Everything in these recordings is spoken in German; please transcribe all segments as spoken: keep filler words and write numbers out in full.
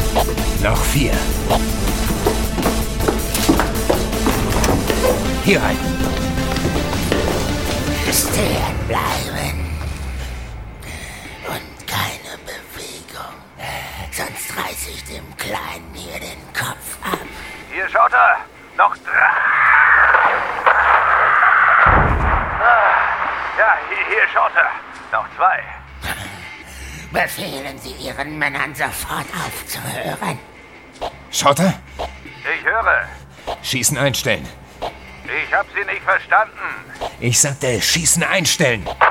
Noch vier. Hier rein. Stehen bleiben. Und keine Bewegung. Sonst reiß ich dem Kleinen hier den Kopf ab. Hier, schaut er. Noch drei. Ja, hier, hier, schaut er. Noch zwei. Befehlen Sie Ihren Männern sofort aufzuhören. Schotter? Ich höre. Schießen einstellen. Ich hab Sie nicht verstanden. Ich sagte, Schießen einstellen. Noch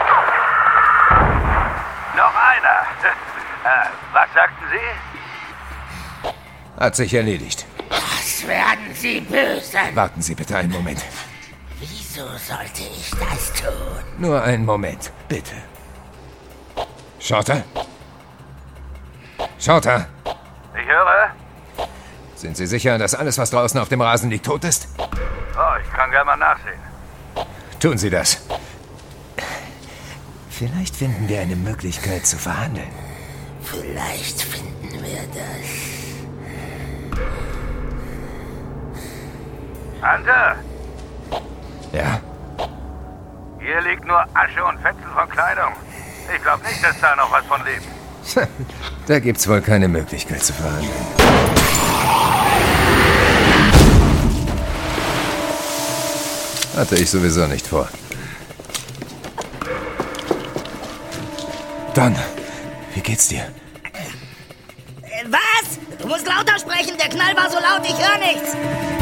einer. äh, was sagten Sie? Hat sich erledigt. Das werden Sie bösen. Warten Sie bitte einen Moment. Wieso sollte ich das tun? Nur einen Moment, bitte. Schotter? Schotter? Ich höre. Sind Sie sicher, dass alles, was draußen auf dem Rasen liegt, tot ist? Oh, ich kann gerne mal nachsehen. Tun Sie das. Vielleicht finden wir eine Möglichkeit zu verhandeln. Vielleicht finden wir das. Hunter, Ja? hier liegt nur Asche und Fetzen von Kleidung. Ich glaube nicht, dass da noch was von lebt. Da gibt's wohl keine Möglichkeit zu verhandeln. Hatte ich sowieso nicht vor. Don, wie geht's dir? Was? Du musst lauter sprechen, der Knall war so laut, ich höre nichts.